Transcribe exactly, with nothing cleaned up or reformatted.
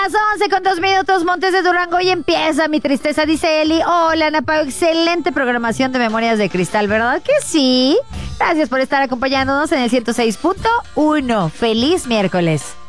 Las once con dos minutos, Montes de Durango, y empieza mi tristeza, dice Eli. Hola, Ana Pao, excelente programación de Memorias de Cristal, ¿verdad que sí? Gracias por estar acompañándonos en el ciento seis punto uno. Feliz miércoles.